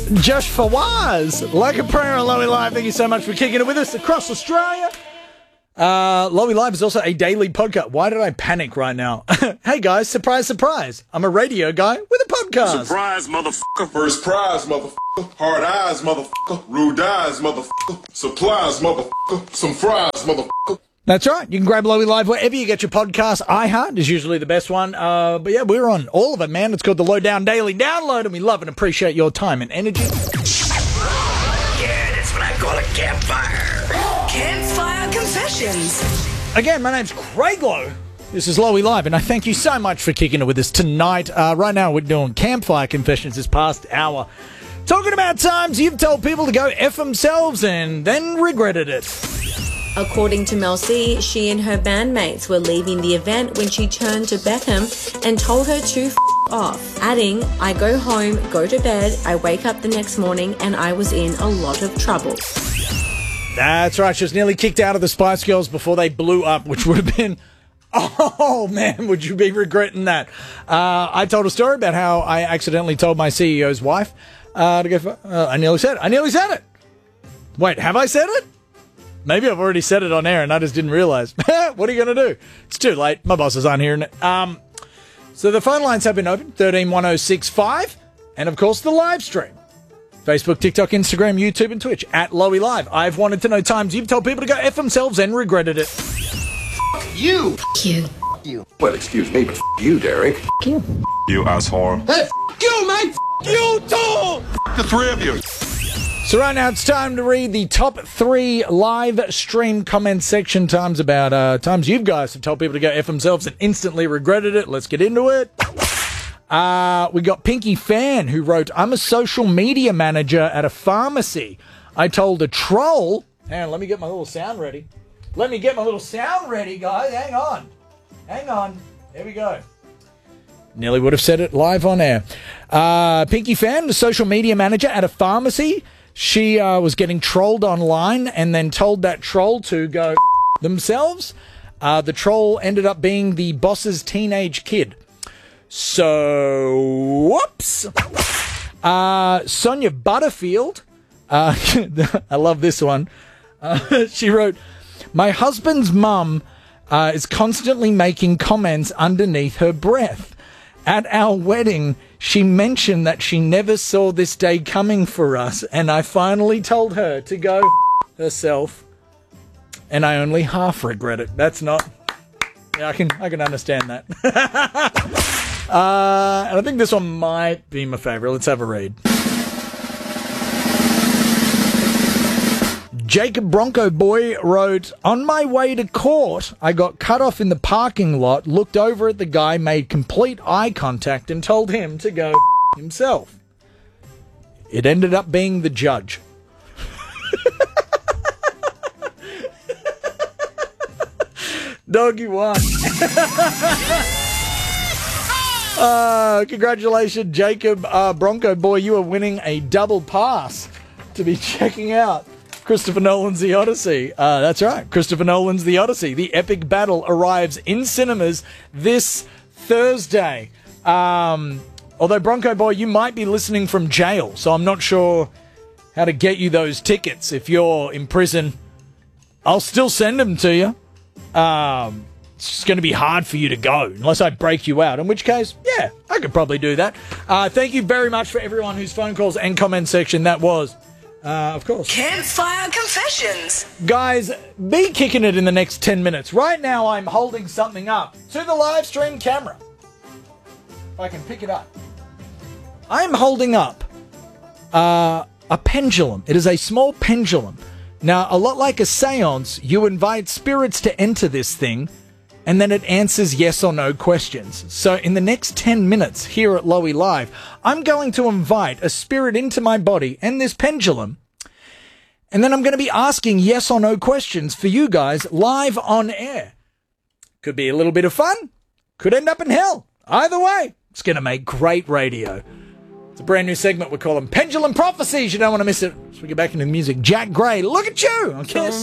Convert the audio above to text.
Josh Fawaz, like a prayer on Lowy Live. Thank you so much for kicking it with us across Australia. Lowy Live is also a daily podcast. Why did I panic right now? Hey guys, surprise, surprise. I'm a radio guy with a podcast. Surprise, motherfucker. First prize, motherfucker. Hard eyes, motherfucker. Rude eyes, motherfucker. Supplies, motherfucker. Some fries, motherfucker. That's right. You can grab Lowy Live wherever you get your podcast. iHeart is usually the best one. But yeah, we're on all of it, man. It's called the Lowdown Daily Download, and we love and appreciate your time and energy. Yeah, that's what I call a campfire. Campfire Confessions. Again, my name's Craig Lowe. This is Lowy Live, and I thank you so much for kicking it with us tonight. Right now, we're doing Campfire Confessions this past hour. Talking about times you've told people to go F themselves and then regretted it. According to Mel C, she and her bandmates were leaving the event when she turned to Beckham and told her to off, adding, "I go home, go to bed, I wake up the next morning and I was in a lot of trouble." That's right. She was nearly kicked out of the Spice Girls before they blew up, which would have been, oh man, would you be regretting that? I told a story about how I accidentally told my CEO's wife to go. I nearly said it. Wait, have I said it? Maybe I've already said it on air and I just didn't realize. What are you going to do? It's too late. My bosses aren't here. So the phone lines have been open, 131065, and of course the live stream. Facebook, TikTok, Instagram, YouTube, and Twitch at Lowy Live. I've wanted to know times you've told people to go F themselves and regretted it. You. You. Well, excuse me, but you, Derek. You. You asshole. Hey, you, mate. You too! The three of you. So right now it's time to read the top 3 live stream comment section times about times you guys have told people to go F themselves and instantly regretted it. Let's get into it. We got Pinky Fan who wrote, "I'm a social media manager at a pharmacy. I told a troll..." Hang on, let me get my little sound ready. Guys. Hang on. Here we go. Nearly would have said it live on air. Pinky Fan, the social media manager at a pharmacy. She was getting trolled online and then told that troll to go themselves. The troll ended up being the boss's teenage kid. So, whoops. Sonia Butterfield. I love this one. She wrote, "My husband's mum is constantly making comments underneath her breath. At our wedding, she mentioned that she never saw this day coming for us, and I finally told her to go herself, and I only half regret it." That's not... Yeah, I can understand that. And I think this one might be my favourite. Let's have a read. Jacob Bronco Boy wrote, "On my way to court, I got cut off in the parking lot, looked over at the guy, made complete eye contact and told him to go himself. It ended up being the judge." Doggy won. Congratulations, Jacob Bronco Boy. You are winning a double pass to be checking out Christopher Nolan's The Odyssey. That's right, Christopher Nolan's The Odyssey. The epic battle arrives in cinemas this Thursday. Although, Bronco Boy, you might be listening from jail, so I'm not sure how to get you those tickets if you're in prison. I'll still send them to you. It's just going to be hard for you to go unless I break you out, in which case, yeah, I could probably do that. Thank you very much for everyone whose phone calls and comment section that was. Of course. Campfire Confessions. Guys, be kicking it in the next 10 minutes. Right now, I'm holding something up to the live stream camera. If I can pick it up. I'm holding up a pendulum. It is a small pendulum. Now, a lot like a seance, you invite spirits to enter this thing, and then it answers yes or no questions. So in the next 10 minutes here at Lowy Live, I'm going to invite a spirit into my body and this pendulum, and then I'm going to be asking yes or no questions for you guys live on air. Could be a little bit of fun, could end up in hell. Either way, it's going to make great radio. It's a brand new segment we're calling Pendulum Prophecies. You don't want to miss it. As we get back into the music, Jack Gray, look at you on Kiss.